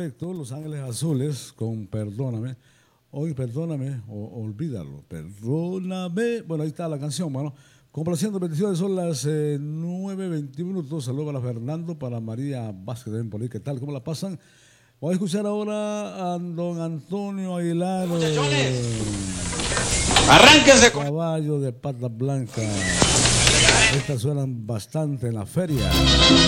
Perfecto, Los Ángeles Azules con Perdóname. Hoy Perdóname o Olvídalo. Perdóname. Bueno, ahí está la canción, mano. Complaciendo bendiciones, son las 9:21. Saludos para Fernando, para María Vázquez de Empolí. ¿Qué tal? ¿Cómo la pasan? Voy a escuchar ahora a don Antonio Aguilar. Arránquense con Caballo de patas blancas. Estas suenan bastante en la feria.